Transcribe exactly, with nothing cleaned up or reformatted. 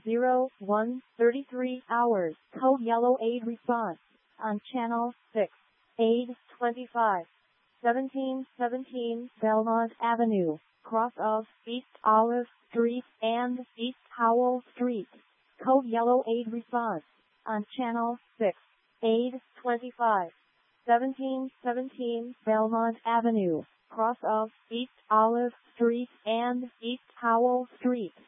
zero one thirty-three hours. Code Yellow aid response on channel six. Aid twenty-five seventeen seventeen Belmont Avenue, cross of East Olive Street and East Howell Street. Code Yellow aid response on channel six. Aid twenty-five seventeen seventeen Belmont Avenue, cross of East Olive Street and East Howell Street.